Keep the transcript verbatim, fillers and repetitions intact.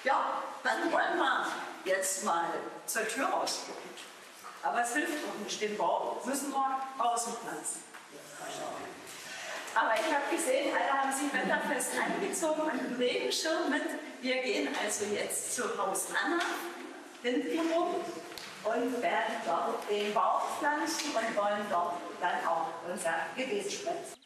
Ja, dann wollen wir jetzt mal zur Tür rausgucken. Aber es hilft doch nicht, den Baum müssen wir außen pflanzen. Aber ich habe gesehen, alle haben sich wetterfest angezogen und einen Regenschirm mit. Wir gehen also jetzt zu Haus Anna hinten rum und werden dort den Baum pflanzen und wollen dort dann auch unser Gebet sprechen.